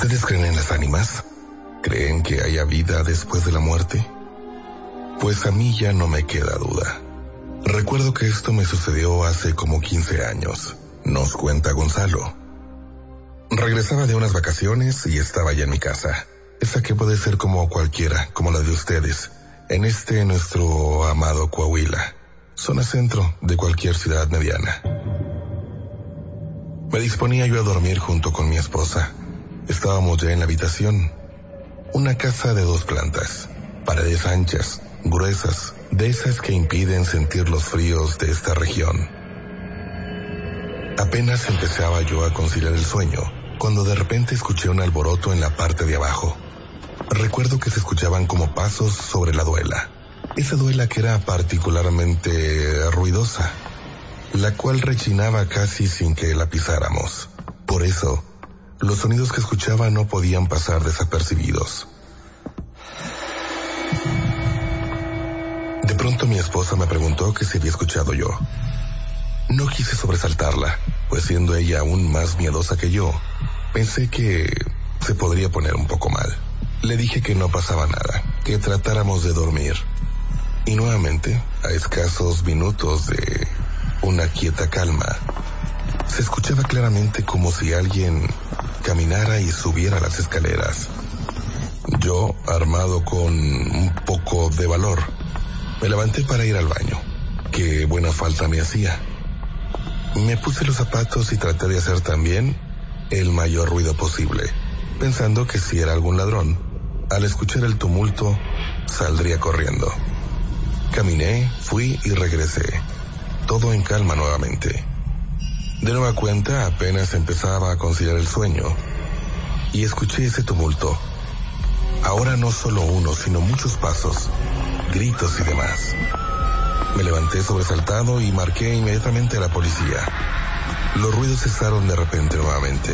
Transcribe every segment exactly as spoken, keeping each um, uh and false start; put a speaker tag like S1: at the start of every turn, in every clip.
S1: ¿Ustedes creen en las ánimas? ¿Creen que haya vida después de la muerte? Pues a mí ya no me queda duda. Recuerdo que esto me sucedió hace como quince años, nos cuenta Gonzalo. Regresaba de unas vacaciones y estaba ya en mi casa, esa que puede ser como cualquiera, como la de ustedes, en este nuestro amado Coahuila, zona centro de cualquier ciudad mediana. Me disponía yo a dormir junto con mi esposa. Estábamos ya en la habitación, una casa de dos plantas, paredes anchas, gruesas, de esas que impiden sentir los fríos de esta región. Apenas empezaba yo a conciliar el sueño, cuando de repente escuché un alboroto en la parte de abajo. Recuerdo que se escuchaban como pasos sobre la duela, esa duela que era particularmente ruidosa, la cual rechinaba casi sin que la pisáramos. Por eso, los sonidos que escuchaba no podían pasar desapercibidos. De pronto mi esposa me preguntó que si había escuchado yo. No quise sobresaltarla, pues siendo ella aún más miedosa que yo, pensé que se podría poner un poco mal. Le dije que no pasaba nada, que tratáramos de dormir. Y nuevamente, a escasos minutos de una quieta calma, se escuchaba claramente como si alguien caminara y subiera las escaleras. Yo, armado con un poco de valor, me levanté para ir al baño, que buena falta me hacía. Me puse los zapatos y traté de hacer también el mayor ruido posible, pensando que si era algún ladrón, al escuchar el tumulto, saldría corriendo. Caminé, fui y regresé, todo en calma nuevamente. De nueva cuenta, apenas empezaba a conciliar el sueño, y escuché ese tumulto. Ahora no solo uno, sino muchos pasos, gritos y demás. Me levanté sobresaltado y marqué inmediatamente a la policía. Los ruidos cesaron de repente nuevamente.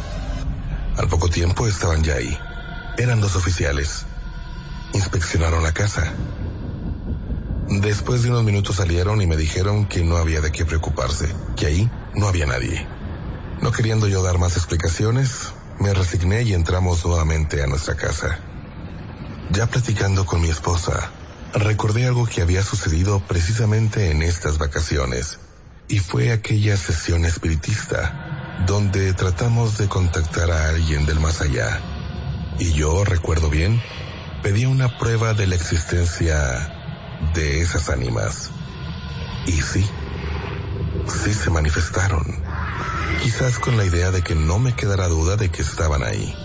S1: Al poco tiempo estaban ya ahí. Eran dos oficiales. Inspeccionaron la casa. Después de unos minutos salieron y me dijeron que no había de qué preocuparse, que ahí no había nadie. No queriendo yo dar más explicaciones, me resigné y entramos nuevamente a nuestra casa. Ya platicando con mi esposa, recordé algo que había sucedido precisamente en estas vacaciones, y fue aquella sesión espiritista, donde tratamos de contactar a alguien del más allá. Y yo, recuerdo bien, pedí una prueba de la existencia de esas ánimas. Y sí, sí se manifestaron. Quizás con la idea de que no me quedara duda de que estaban ahí.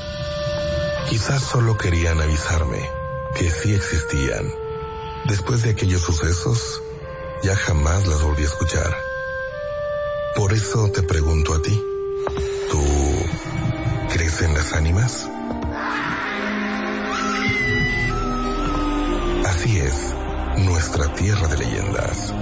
S1: Quizás solo querían avisarme que sí existían. Después de aquellos sucesos, ya jamás las volví a escuchar. Por eso te pregunto a ti, ¿tú crees en las ánimas? Así es, nuestra tierra de leyendas.